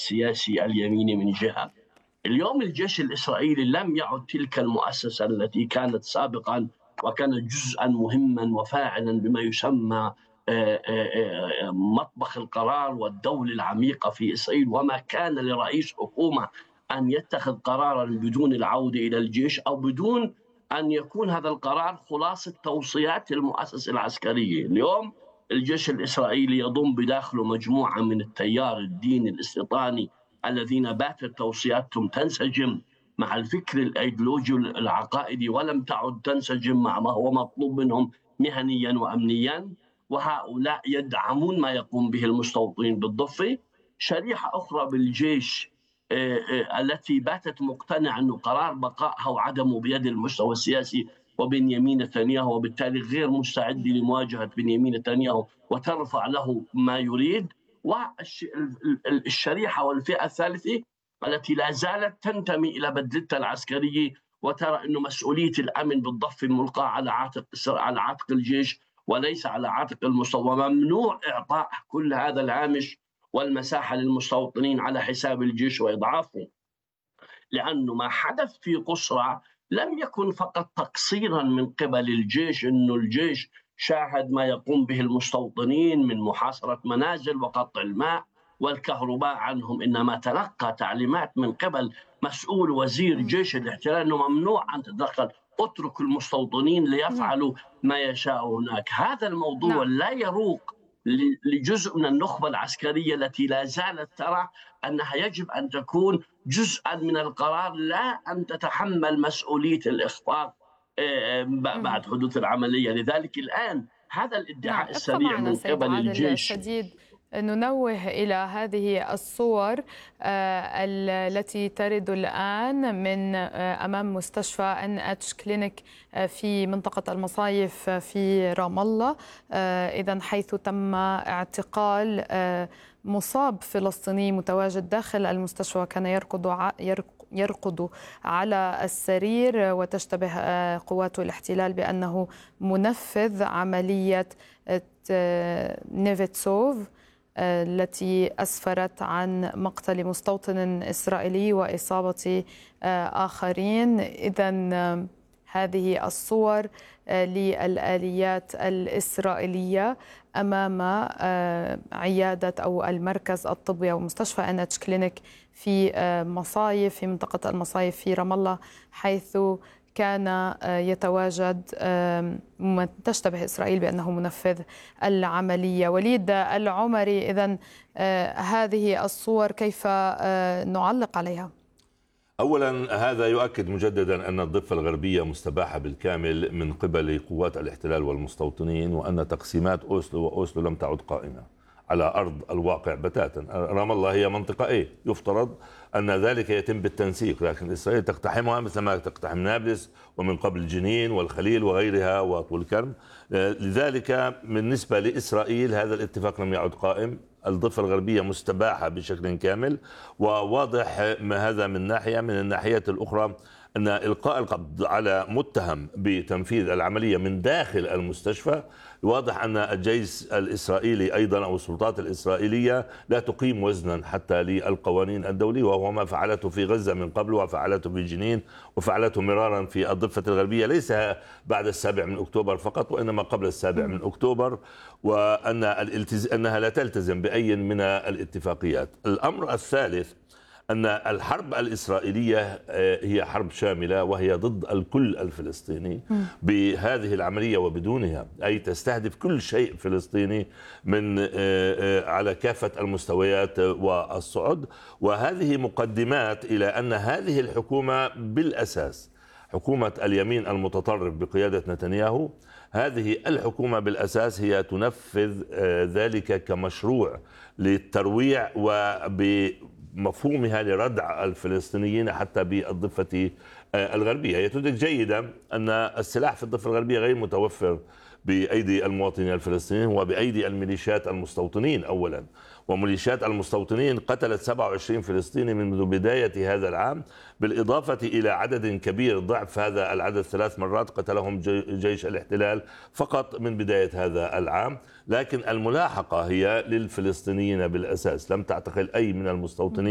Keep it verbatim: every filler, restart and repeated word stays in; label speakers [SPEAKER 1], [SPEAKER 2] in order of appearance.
[SPEAKER 1] السياسي اليميني من جهة. اليوم الجيش الإسرائيلي لم يعد تلك المؤسسة التي كانت سابقا وكانت جزءا مهما وفاعلا بما يسمى مطبخ القرار والدولة العميقة في إسرائيل، وما كان لرئيس حكومة أن يتخذ قرارا بدون العودة إلى الجيش أو بدون أن يكون هذا القرار خلاصة توصيات المؤسسة العسكرية. اليوم الجيش الإسرائيلي يضم بداخله مجموعة من التيار الديني الاستيطاني الذين باتت توصياتهم تنسجم مع الفكر الأيديولوجي العقائدي ولم تعد تنسجم مع ما هو مطلوب منهم مهنيا وأمنيا، وهؤلاء يدعمون ما يقوم به المستوطنين بالضفة. شريحة أخرى بالجيش التي باتت مقتنعة أن قرار بقائها وعدمه بيد المستوى السياسي وبنيامين نتنياهو، وبالتالي غير مستعد لمواجهة بنيامين نتنياهو وترفع له ما يريد. والشريحة والفئة الثالثة التي لا زالت تنتمي إلى بدلتها العسكرية وترى أن مسؤولية الأمن بالضفة ملقاة على عاتق على عاتق الجيش وليس على عاتق المستوطن. ممنوع إعطاء كل هذا الهامش والمساحة للمستوطنين على حساب الجيش وإضعافه، لأنه ما حدث في قصرى لم يكن فقط تقصيرا من قبل الجيش، أنه الجيش شاهد ما يقوم به المستوطنين من محاصرة منازل وقطع الماء والكهرباء عنهم، إنما تلقى تعليمات من قبل مسؤول وزير جيش الاحتلال أنه ممنوع أن تتدخل، اتركوا المستوطنين ليفعلوا ما يشاء هناك. هذا الموضوع لا يروق لجزء من النخبة العسكرية التي لا زالت ترى أنها يجب أن تكون جزءا من القرار، لا أن تتحمل مسؤولية الإخفاق بعد حدوث العملية. لذلك الآن هذا الادعاء
[SPEAKER 2] نعم.
[SPEAKER 1] السريع من قبل الجيش.
[SPEAKER 2] الشديد ننوه إلى هذه الصور التي ترد الآن من أمام مستشفى إن إتش كلينيك في منطقة المصايف في رام الله، إذن حيث تم اعتقال مصاب فلسطيني متواجد داخل المستشفى وكان يركض يركض على السرير، وتشتبه قوات الاحتلال بأنه منفذ عملية نيفيتسوف التي أسفرت عن مقتل مستوطن إسرائيلي وإصابة آخرين. إذن هذه الصور للآليات الإسرائيلية أمام عيادة أو المركز الطبي أو مستشفى إن إتش كلينيك في مصايف في منطقة المصايف في رام الله، حيث كان يتواجد من تشتبه إسرائيل بأنه منفذ العملية. وليد العمري، إذن هذه الصور كيف نعلق عليها؟
[SPEAKER 3] أولا هذا يؤكد مجددا أن الضفة الغربية مستباحة بالكامل من قبل قوات الاحتلال والمستوطنين، وأن تقسيمات أوسلو وأوسلو لم تعد قائمة على أرض الواقع بتاتا. رام الله هي منطقة إيه؟ يفترض أن ذلك يتم بالتنسيق، لكن إسرائيل تقتحمها مثل ما تقتحم نابلس ومن قبل جنين والخليل وغيرها وطول كرم. لذلك بالنسبة لإسرائيل هذا الاتفاق لم يعد قائم. الضفة الغربية مستباحة بشكل كامل، وواضح ما هذا من ناحية. من الناحية الأخرى أن إلقاء القبض على متهم بتنفيذ العملية من داخل المستشفى، واضح أن الجيش الإسرائيلي أيضا أو السلطات الإسرائيلية لا تقيم وزنا حتى للقوانين الدولية، وهو ما فعلته في غزة من قبل وفعلته في جنين وفعلته مرارا في الضفة الغربية، ليس بعد السابع من أكتوبر فقط وإنما قبل السابع من أكتوبر، وأن الالتز... أنها لا تلتزم بأي من الاتفاقيات. الأمر الثالث أن الحرب الإسرائيلية هي حرب شاملة وهي ضد الكل الفلسطيني بهذه العملية وبدونها، أي تستهدف كل شيء فلسطيني من على كافة المستويات والصعد. وهذه مقدمات إلى أن هذه الحكومة بالأساس حكومة اليمين المتطرف بقيادة نتنياهو، هذه الحكومة بالأساس هي تنفذ ذلك كمشروع للترويع وب مفهومها لردع الفلسطينيين حتى بالضفة الغربية. يتدرك جيدا أن السلاح في الضفة الغربية غير متوفر بأيدي المواطنين الفلسطينيين وبأيدي الميليشيات المستوطنين أولا، وميليشيات المستوطنين قتلت سبعة وعشرين فلسطيني منذ بداية هذا العام، بالإضافة إلى عدد كبير ضعف هذا العدد ثلاث مرات قتلهم جيش الاحتلال فقط من بداية هذا العام. لكن الملاحقة هي للفلسطينيين بالأساس، لم تعتقل أي من المستوطنين